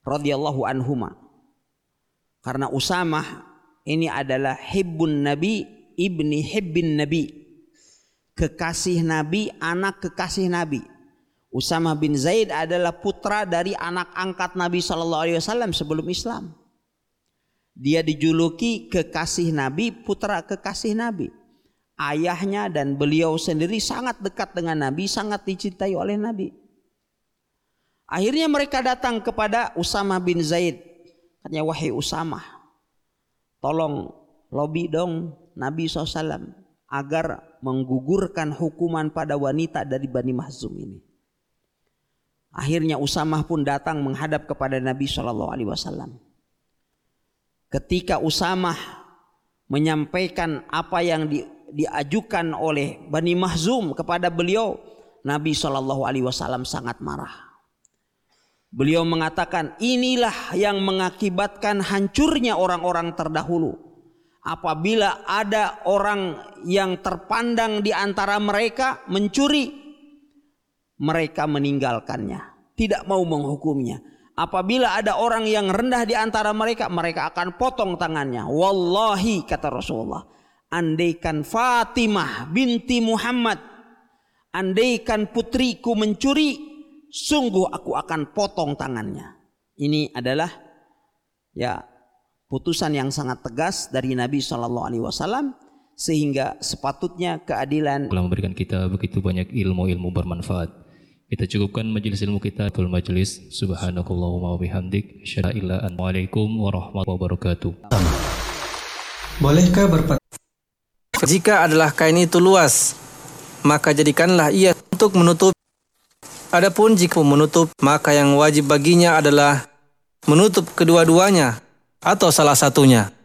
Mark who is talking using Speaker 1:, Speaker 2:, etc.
Speaker 1: radhiyallahu anhuma. Karena Usamah ini adalah hibbun Nabi ibni hibbin Nabi, kekasih Nabi, anak kekasih Nabi. Usamah bin Zaid adalah putra dari anak angkat Nabi SAW sebelum Islam. Dia dijuluki kekasih Nabi, putra kekasih Nabi. Ayahnya dan beliau sendiri sangat dekat dengan Nabi, sangat dicintai oleh Nabi. Akhirnya mereka datang kepada Usamah bin Zaid. Katanya, wahai Usamah, tolong lobby dong Nabi SAW agar menggugurkan hukuman pada wanita dari Bani Makhzum ini. Akhirnya Usamah pun datang menghadap kepada Nabi SAW. Ketika Usamah menyampaikan apa yang diajukan oleh Bani Makhzum kepada beliau, Nabi SAW sangat marah. Beliau mengatakan, inilah yang mengakibatkan hancurnya orang-orang terdahulu. Apabila ada orang yang terpandang di antara mereka mencuri, mereka meninggalkannya, tidak mau menghukumnya. Apabila ada orang yang rendah di antara mereka, mereka akan potong tangannya. Wallahi, kata Rasulullah, andaikan Fatimah binti Muhammad, andaikan putriku mencuri, sungguh aku akan potong tangannya. Ini adalah putusan yang sangat tegas dari Nabi SAW, sehingga sepatutnya keadilan
Speaker 2: telah memberikan kita begitu banyak ilmu-ilmu bermanfaat. Kita cukupkan majelis ilmu kita tul majelis. Subhanakallahumma wa bihamdik, asyhadu an la ilaha illa anta, Assalamualaikum warahmatullahi wabarakatuh.
Speaker 3: Bolehkah jika adalah kain itu luas, maka jadikanlah ia untuk menutup. Adapun jika menutup, maka yang wajib baginya adalah menutup kedua-duanya atau salah satunya.